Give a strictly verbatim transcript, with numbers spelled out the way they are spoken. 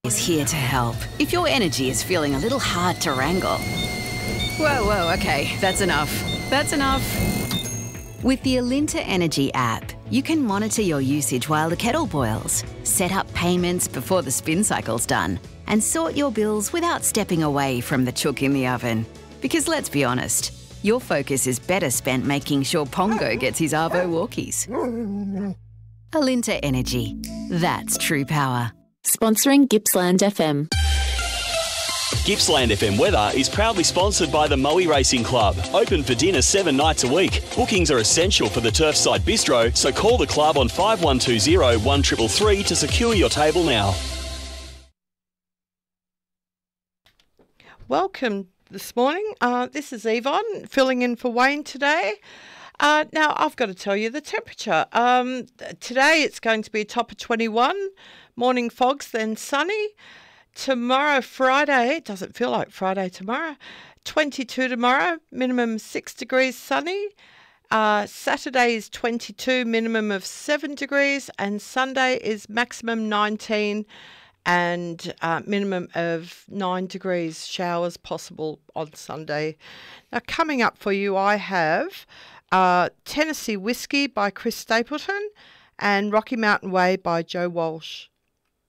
is here to help if your energy is feeling a little hard to wrangle. Whoa, whoa, okay, that's enough. That's enough. With the Alinta Energy app, you can monitor your usage while the kettle boils, set up payments before the spin cycle's done, and sort your bills without stepping away from the chook in the oven. Because let's be honest, your focus is better spent making sure Pongo gets his Arvo walkies. Alinta Energy. That's true power. Sponsoring Gippsland F M. Gippsland F M weather is proudly sponsored by the Moe Racing Club. Open for dinner seven nights a week. Bookings are essential for the Turfside Bistro, so call the club on five one two zero, one three three three to secure your table now. Welcome this morning. Uh, this is Yvonne filling in for Wayne today. Uh, now, I've got to tell you the temperature. Um, today it's going to be a top of twenty-one, morning fogs, then sunny. Tomorrow, Friday, it doesn't feel like Friday tomorrow, twenty-two tomorrow, minimum six degrees sunny. Uh, Saturday is twenty-two, minimum of seven degrees, and Sunday is maximum nineteen and uh, minimum of nine degrees, showers possible on Sunday. Now, coming up for you, I have uh, Tennessee Whiskey by Chris Stapleton and Rocky Mountain Way by Joe Walsh.